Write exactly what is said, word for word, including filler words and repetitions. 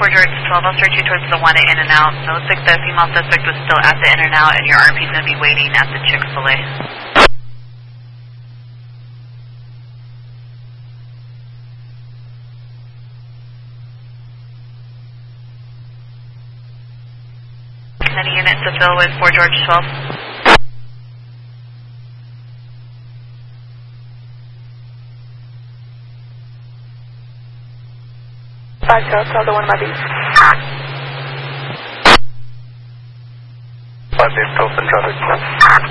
four George twelve, I'll start you towards the one at In and Out. So it looks like the female suspect was still at the In and Out, and your R P's going to be waiting at the Chick-fil-A. Any unit to fill with four George twelve? five zero, tell the one of my beats. five eight, open traffic.